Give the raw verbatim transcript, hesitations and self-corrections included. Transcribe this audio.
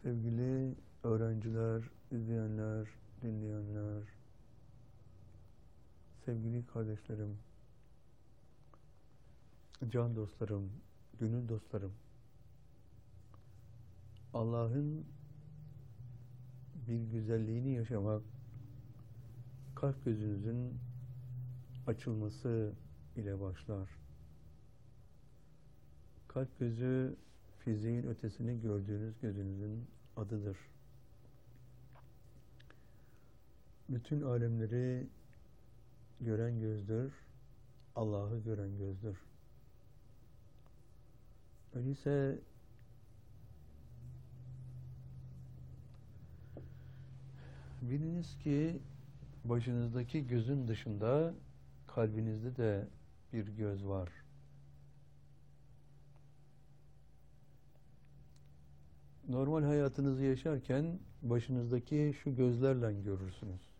Sevgili öğrenciler, izleyenler, dinleyenler, sevgili kardeşlerim, can dostlarım, gönül dostlarım, Allah'ın bir güzelliğini yaşamak, kalp gözünüzün açılması ile başlar. Kalp gözü, fiziğin ötesini gördüğünüz gözünüzün adıdır. Bütün alemleri gören gözdür, Allah'ı gören gözdür. Öyleyse biliniz ki başınızdaki gözün dışında kalbinizde de bir göz var. Normal hayatınızı yaşarken başınızdaki şu gözlerle görürsünüz.